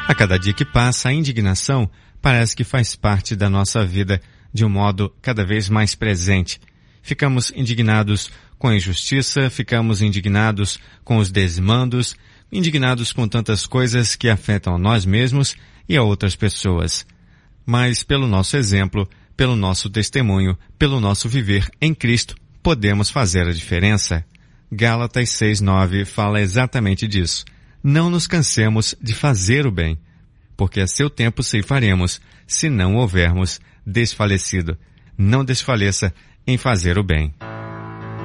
A cada dia que passa, a indignação parece que faz parte da nossa vida de um modo cada vez mais presente. Ficamos indignados com a injustiça, ficamos indignados com os desmandos, indignados com tantas coisas que afetam a nós mesmos e a outras pessoas. Mas pelo nosso exemplo, pelo nosso testemunho, pelo nosso viver em Cristo, podemos fazer a diferença. Gálatas 6:9 fala exatamente disso. Não nos cansemos de fazer o bem, porque a seu tempo ceifaremos, se não houvermos desfalecido. Não desfaleça em fazer o bem.